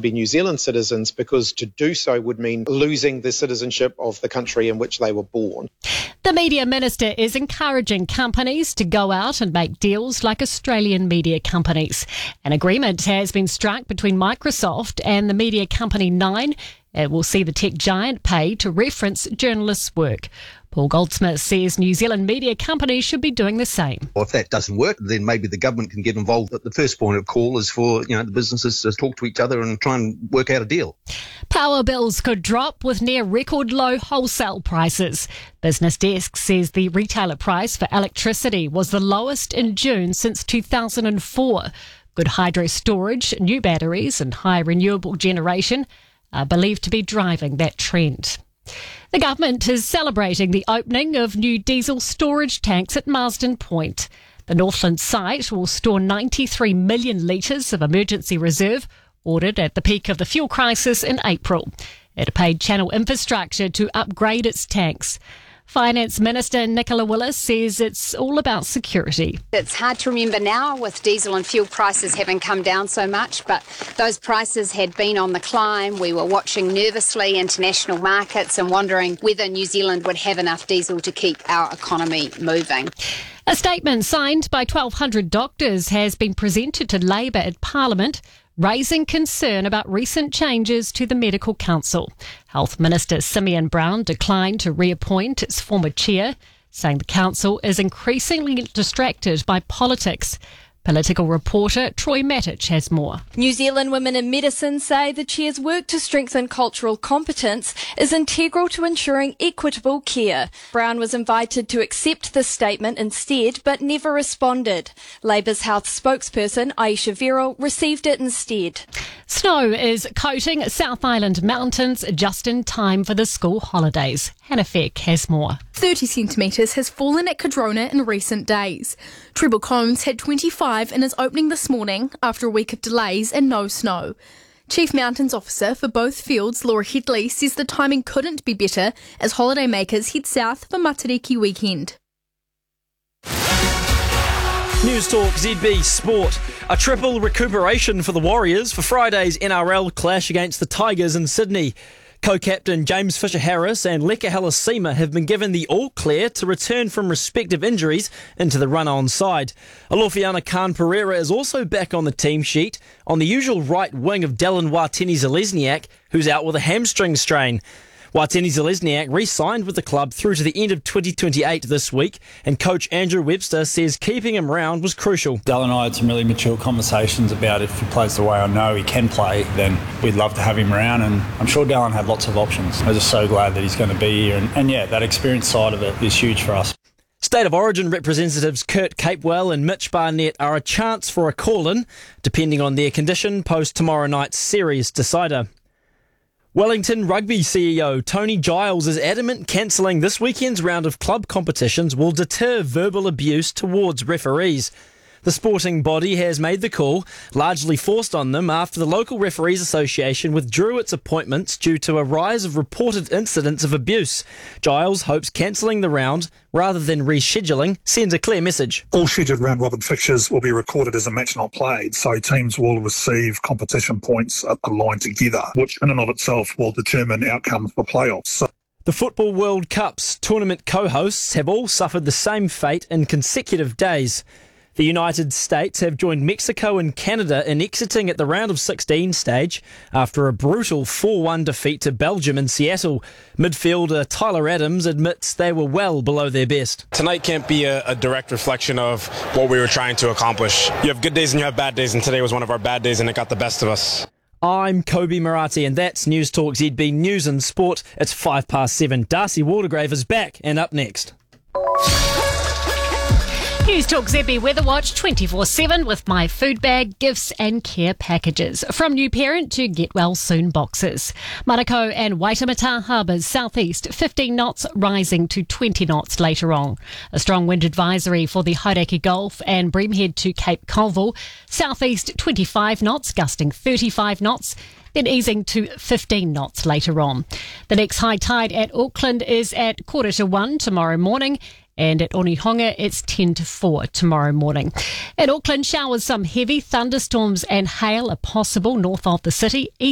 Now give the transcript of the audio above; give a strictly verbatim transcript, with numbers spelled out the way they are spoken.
be New Zealand citizens, because to do so would mean losing the citizenship of the country in which they were born. The media minister is encouraging companies to go out and make deals like Australian media companies. An agreement has been struck between Microsoft and the media company Nine. It will see the tech giant pay to reference journalists' work. Paul Goldsmith says New Zealand media companies should be doing the same. Well, if that doesn't work, then maybe the government can get involved. But the first point of call is for, you know, the businesses to talk to each other and try and work out a deal. Power bills could drop with near record low wholesale prices. Business Desk says the retailer price for electricity was the lowest in June since two thousand four. Good hydro storage, new batteries and high renewable generation are believed to be driving that trend. The government is celebrating the opening of new diesel storage tanks at Marsden Point. The Northland site will store ninety-three million litres of emergency reserve, ordered at the peak of the fuel crisis in April. It paid Channel Infrastructure to upgrade its tanks. Finance Minister Nicola Willis says it's all about security. It's hard to remember now with diesel and fuel prices having come down so much, but those prices had been on the climb. We were watching nervously international markets and wondering whether New Zealand would have enough diesel to keep our economy moving. A statement signed by twelve hundred doctors has been presented to Labour at Parliament, raising concern about recent changes to the Medical Council. Health Minister Simeon Brown declined to reappoint its former chair, saying the council is increasingly distracted by politics. Political reporter Troy Matic has more. New Zealand Women in Medicine say the chair's work to strengthen cultural competence is integral to ensuring equitable care. Brown was invited to accept this statement instead, but never responded. Labour's health spokesperson Aisha Verrill received it instead. Snow is coating South Island mountains just in time for the school holidays. Hannah Feck has more. thirty centimetres has fallen at Cadrona in recent days. Treble Cones had twenty-five in its opening this morning after a week of delays and no snow. Chief Mountains Officer for both fields, Laura Headley, says the timing couldn't be better as holidaymakers head south for Matariki weekend. News Talk Z B Sport. A triple recuperation for the Warriors for Friday's N R L clash against the Tigers in Sydney. Co-captain James Fisher-Harris and Leka Halasima have been given the all-clear to return from respective injuries into the run-on side. Alofiana Khan-Pereira is also back on the team sheet on the usual right wing of Dallin Watene-Zelezniak, who's out with a hamstring strain. Watene-Zelezniak re-signed with the club through to the end of twenty twenty-eight this week, and coach Andrew Webster says keeping him around was crucial. Dallin and I had some really mature conversations about if he plays the way I know he can play, then we'd love to have him around, and I'm sure Dallin had lots of options. I'm just so glad that he's going to be here, and, and yeah, that experience side of it is huge for us. State of Origin representatives Kurt Capewell and Mitch Barnett are a chance for a call-in, depending on their condition, post tomorrow night's series decider. Wellington Rugby C E O Tony Giles is adamant cancelling this weekend's round of club competitions will deter verbal abuse towards referees. The sporting body has made the call, largely forced on them after the local Referees Association withdrew its appointments due to a rise of reported incidents of abuse. Giles hopes cancelling the round, rather than rescheduling, sends a clear message. All scheduled round-robin fixtures will be recorded as a match not played, so teams will receive competition points aligned together, which in and of itself will determine outcomes for playoffs. So the Football World Cup's tournament co-hosts have all suffered the same fate in consecutive days. The United States have joined Mexico and Canada in exiting at the round of sixteen stage after a brutal four one defeat to Belgium in Seattle. Midfielder Tyler Adams admits they were well below their best. Tonight can't be a, a direct reflection of what we were trying to accomplish. You have good days and you have bad days, and today was one of our bad days and it got the best of us. I'm Kobe Murati, and that's News Talk Z B News and Sport. It's five past seven. Darcy Waldegrave is back and up next. News Talk Z B Weather Watch twenty-four seven with My Food Bag, gifts and care packages. From new parent to get well soon boxes. Manukau and Waitemata Harbours southeast fifteen knots rising to twenty knots later on. A strong wind advisory for the Hauraki Gulf and Breamhead to Cape Colville. Southeast twenty-five knots gusting thirty-five knots. Then easing to fifteen knots later on. The next high tide at Auckland is at quarter to one tomorrow morning. And at Onehonga, it's ten to four tomorrow morning. At Auckland, showers, some heavy thunderstorms and hail are possible north of the city.